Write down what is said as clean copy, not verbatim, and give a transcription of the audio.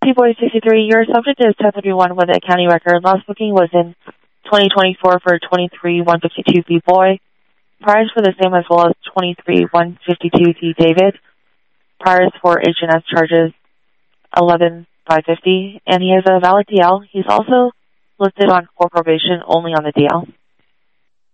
P-Boy 63, your subject is 1031 with a county record. Last booking was in 2024 for 23-152 B-Boy. Priors for the same as well as 23-152 D David. Priors for H&S charges 11,550, and he has a valid DL. He's also listed on court probation only on the DL.